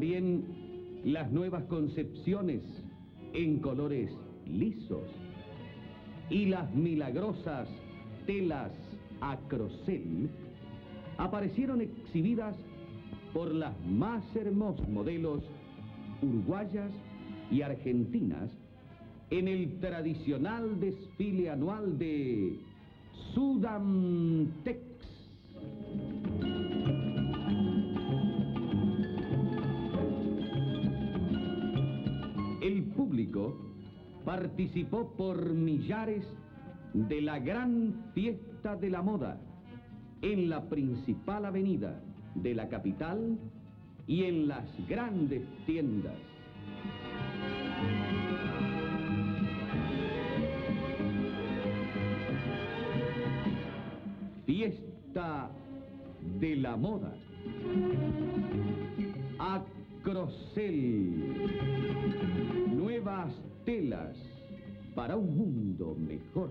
también las nuevas concepciones en colores lisos y las milagrosas telas acrosel aparecieron exhibidas por las más hermosos modelos uruguayas y argentinas en el tradicional desfile anual de Sudamtex. El público participó por millares de la gran fiesta de la moda en la principal avenida de la capital y en las grandes tiendas. Fiesta de la moda. Acrosel. Nuevas telas para un mundo mejor.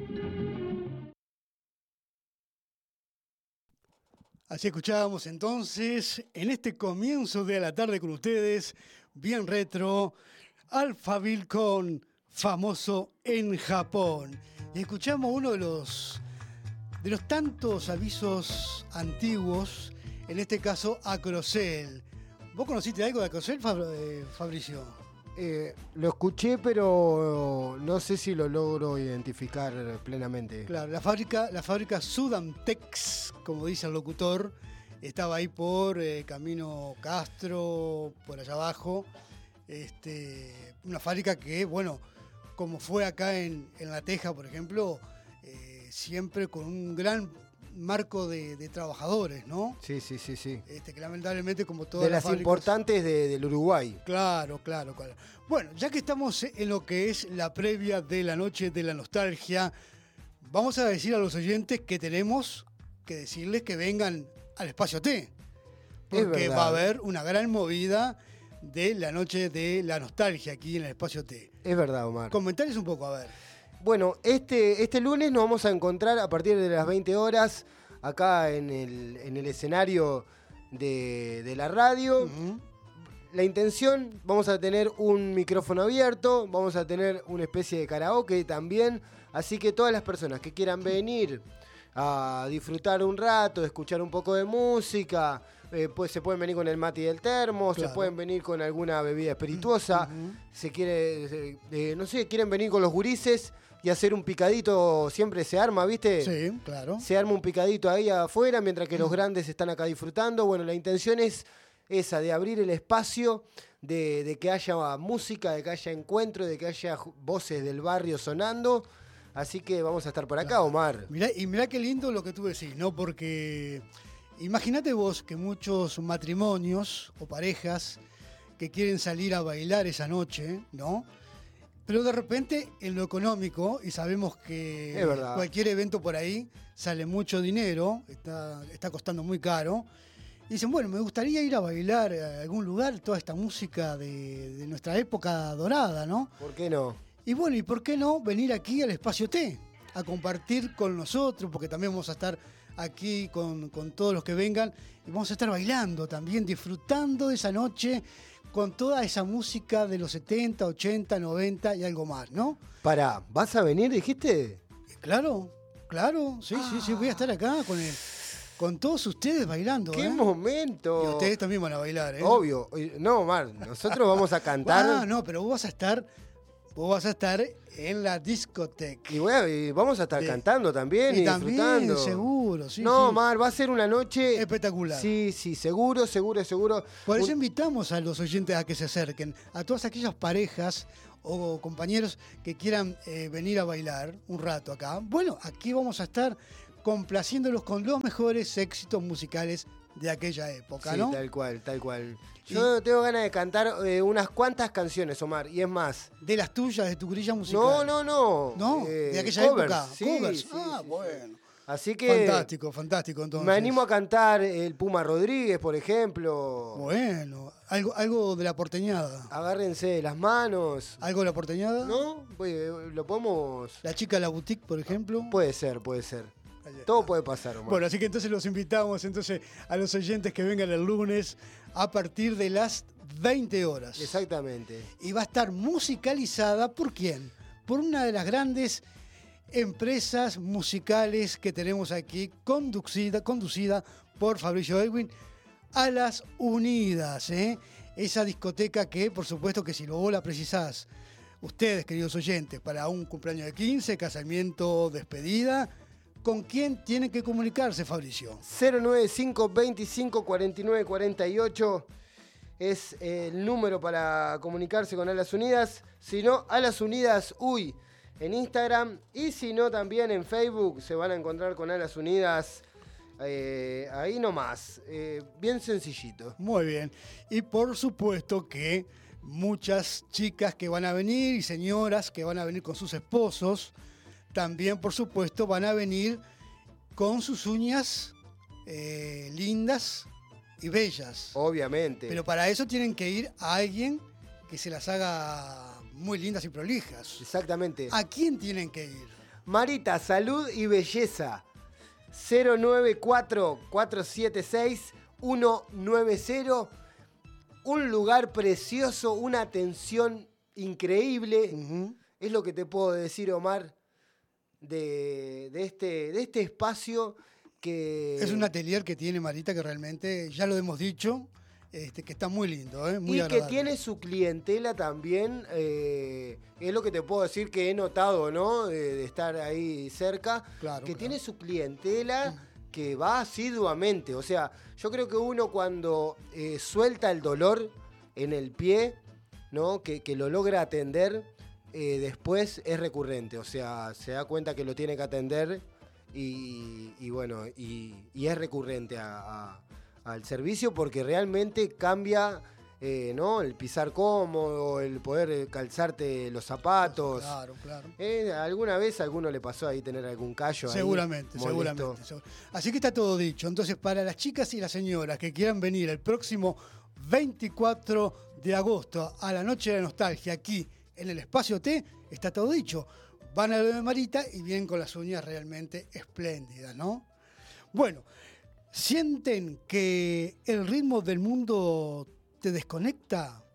Así escuchábamos entonces, en este comienzo de la tarde con ustedes, bien retro, Alphaville con Famoso en Japón. Y escuchamos uno de los tantos avisos antiguos, en este caso Acrosel. ¿Vos conociste algo de Acrosel, Fabricio? Lo escuché, pero no sé si lo logro identificar plenamente. Claro, la fábrica Sudamtex, como dice el locutor, estaba ahí por Camino Castro, por allá abajo. Una fábrica que, bueno, como fue acá en La Teja, por ejemplo, siempre con un gran marco de trabajadores, ¿no? Sí. Que lamentablemente, como todas de las fábricas, importantes del Uruguay. Claro. Bueno, ya que estamos en lo que es la previa de la noche de la nostalgia, vamos a decir a los oyentes que tenemos que decirles que vengan al Espacio T, porque va a haber una gran movida de la noche de la nostalgia aquí en el Espacio T. Es verdad, Omar. Comentarios un poco, a ver. Bueno, este lunes nos vamos a encontrar a partir de las 20 horas acá en el escenario de la radio. Uh-huh. La intención, vamos a tener un micrófono abierto, vamos a tener una especie de karaoke también, así que todas las personas que quieran venir a disfrutar un rato, escuchar un poco de música, pues se pueden venir con el mate y el termo, claro. Se pueden venir con alguna bebida espirituosa, quieren venir con los gurises y hacer un picadito, siempre se arma, ¿viste? Sí, claro. Se arma un picadito ahí afuera mientras que los grandes están acá disfrutando. Bueno, la intención es esa, de abrir el espacio, de que haya música, de que haya encuentro, de que haya voces del barrio sonando. Así que vamos a estar por acá, Omar. Mirá qué lindo lo que tú decís, ¿no? Porque imagínate vos que muchos matrimonios o parejas que quieren salir a bailar esa noche, ¿no? Pero de repente en lo económico, y sabemos que cualquier evento por ahí sale mucho dinero, está costando muy caro, y dicen, bueno, me gustaría ir a bailar a algún lugar toda esta música de nuestra época dorada, ¿no? ¿Por qué no? Y bueno, ¿y por qué no venir aquí al Espacio T a compartir con nosotros? Porque también vamos a estar aquí con todos los que vengan y vamos a estar bailando también, disfrutando de esa noche con toda esa música de los 70, 80, 90 y algo más, ¿no? Pará, ¿vas a venir, dijiste? Claro, sí, voy a estar acá con todos ustedes bailando. ¡Qué momento! Y ustedes también van a bailar, ¿eh? Obvio. No, Omar, nosotros vamos a cantar. No, pero vos vas a estar en la discoteca. Y vamos a estar cantando también y también, disfrutando. Seguro, sí. No, Omar, va a ser una noche espectacular. Sí, seguro. Por eso invitamos a los oyentes a que se acerquen, a todas aquellas parejas o compañeros que quieran venir a bailar un rato acá. Bueno, aquí vamos a estar complaciéndolos con los mejores éxitos musicales de aquella época, sí, ¿no? Tal cual. Yo tengo ganas de cantar unas cuantas canciones, Omar, y es más. ¿De las tuyas, de tu grilla musical? No. ¿No? ¿De aquella época? Sí, covers. Sí, bueno. Así que... Fantástico, entonces. Me animo a cantar el Puma Rodríguez, por ejemplo. Bueno, algo de la porteñada. Agárrense de las manos. ¿Algo de la porteñada? ¿No? Pues, lo podemos... La chica de la boutique, por ejemplo. Puede ser. Todo puede pasar, Omar. Bueno, así que entonces los invitamos a los oyentes que vengan el lunes a partir de las 20 horas. Exactamente. Y va a estar musicalizada ¿por quién? Por una de las grandes empresas musicales que tenemos aquí, conducida por Fabricio Elwin, A las Unidas, ¿eh? Esa discoteca que, por supuesto, que si vos la precisás, ustedes, queridos oyentes, para un cumpleaños de 15, casamiento, despedida, ¿con quién tienen que comunicarse, Fabricio? 095 25 49 48 es el número para comunicarse con Alas Unidas. Si no, Alas Unidas Uy en Instagram, y si no, también en Facebook se van a encontrar con Alas Unidas. Ahí nomás, bien sencillito. Muy bien. Y por supuesto que muchas chicas que van a venir y señoras que van a venir con sus esposos, también por supuesto van a venir con sus uñas lindas y bellas. Obviamente. Pero para eso tienen que ir a alguien que se las haga muy lindas y prolijas. Exactamente. ¿A quién tienen que ir? Marita, Salud y Belleza. 094-476-190. Un lugar precioso, una atención increíble. Uh-huh. Es lo que te puedo decir, Omar, de este espacio que... Es un atelier que tiene Marita que realmente, ya lo hemos dicho, que está muy lindo, muy y agradable. que tiene su clientela también, es lo que te puedo decir que he notado, ¿no? De estar ahí cerca, Claro, que claro. tiene su clientela que va asiduamente. O sea, yo creo que uno cuando suelta el dolor en el pie, ¿no? Que lo logra atender, después es recurrente. O sea, se da cuenta que lo tiene que atender y bueno, y es recurrente al servicio porque realmente cambia, ¿no? El pisar cómodo, el poder calzarte los zapatos. Claro, claro. ¿Alguna vez a alguno le pasó ahí tener algún callo? Seguramente, ahí seguramente. Así que está todo dicho. Entonces, para las chicas y las señoras que quieran venir el próximo 24 de agosto a la Noche de la Nostalgia aquí en el Espacio T, está todo dicho. Van a lo de Marita y vienen con las uñas realmente espléndidas, ¿no? Bueno, ¿sienten que el ritmo del mundo te desconecta?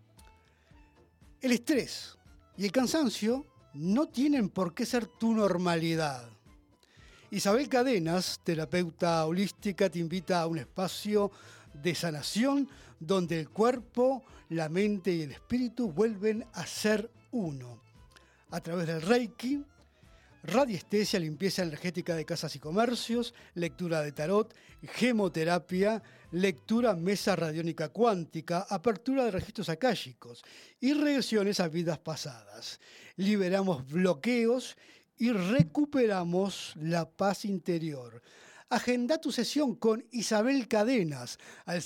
El estrés y el cansancio no tienen por qué ser tu normalidad. Isabel Cadenas, terapeuta holística, te invita a un espacio de sanación donde el cuerpo, la mente y el espíritu vuelven a ser uno. A través del Reiki, radiestesia, limpieza energética de casas y comercios, lectura de tarot, gemoterapia, lectura mesa radiónica cuántica, apertura de registros akáshicos y regresiones a vidas pasadas. Liberamos bloqueos y recuperamos la paz interior. Agenda tu sesión con Isabel Cadenas al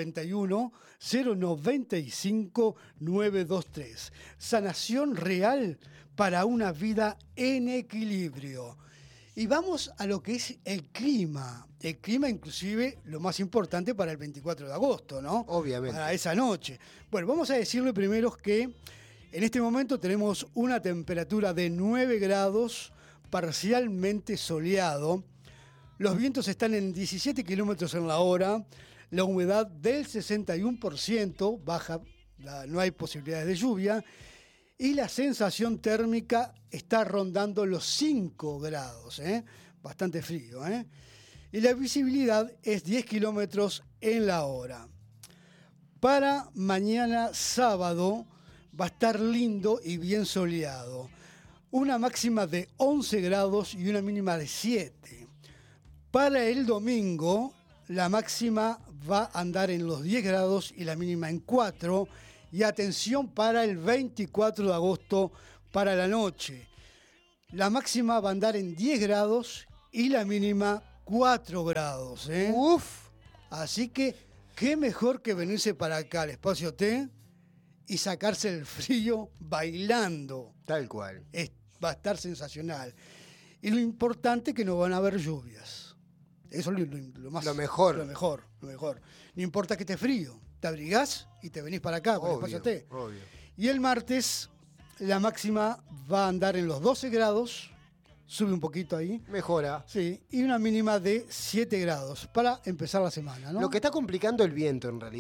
091-095-923. Sanación real para una vida en equilibrio. Y vamos a lo que es el clima. El clima, inclusive, lo más importante para el 24 de agosto, ¿no? Obviamente. Para esa noche. Bueno, vamos a decirle primero que en este momento tenemos una temperatura de 9 grados, parcialmente soleado. Los vientos están en 17 kilómetros en la hora. La humedad del 61%, baja, no hay posibilidades de lluvia. Y la sensación térmica está rondando los 5 grados, bastante frío. Y la visibilidad es 10 kilómetros en la hora. Para mañana sábado va a estar lindo y bien soleado. Una máxima de 11 grados y una mínima de 7. Para el domingo, la máxima va a andar en los 10 grados y la mínima en 4. Y atención para el 24 de agosto, para la noche. La máxima va a andar en 10 grados y la mínima 4 grados. ¡Uf! Así que, qué mejor que venirse para acá al Espacio T y sacarse el frío bailando. Tal cual. Va a estar sensacional. Y lo importante es que no van a haber lluvias. Eso es lo mejor. Lo mejor. No importa que esté frío. Te abrigás y te venís para acá, por el Espacio T. Obvio. Y el martes, la máxima va a andar en los 12 grados. Sube un poquito ahí. Mejora. Sí, y una mínima de 7 grados para empezar la semana, ¿no? Lo que está complicando el viento, en realidad.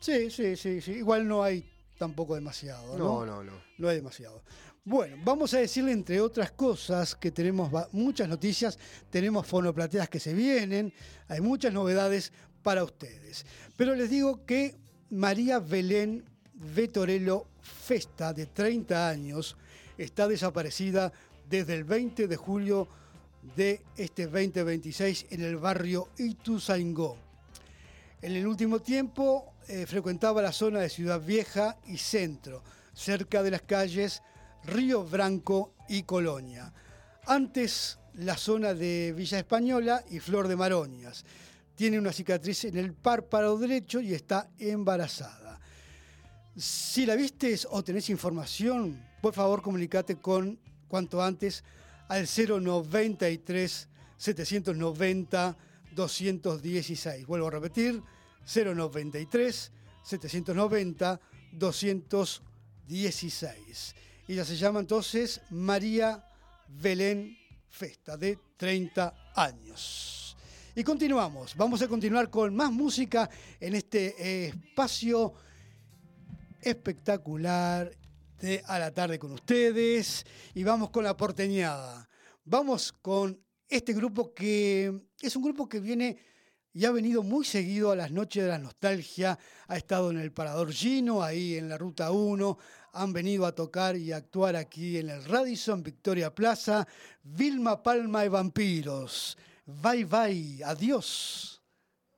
Sí. Igual no hay tampoco demasiado, ¿no? No. No hay demasiado. Bueno, vamos a decirle, entre otras cosas, que tenemos muchas noticias, tenemos fonoplateas que se vienen, hay muchas novedades para ustedes. Pero les digo que María Belén Vettorello Festa, de 30 años, está desaparecida desde el 20 de julio de este 2026 en el barrio Ituzaingó. En el último tiempo frecuentaba la zona de Ciudad Vieja y Centro, cerca de las calles Río Branco y Colonia. Antes, la zona de Villa Española y Flor de Maroñas. Tiene una cicatriz en el párpado derecho y está embarazada. Si la vistes o tenés información, por favor comunicate cuanto antes al 093 790 216. Vuelvo a repetir, 093 790 216. Ella se llama entonces María Belén Festa, de 30 años. Y continuamos, vamos a continuar con más música en este espacio espectacular de A la Tarde con ustedes. Y vamos con la porteñada. Vamos con este grupo que es un grupo que viene y ha venido muy seguido a las Noches de la Nostalgia. Ha estado en el Parador Gino, ahí en la Ruta 1. Han venido a tocar y a actuar aquí en el Radisson Victoria Plaza. Vilma Palma y Vampiros. Bye bye, adiós.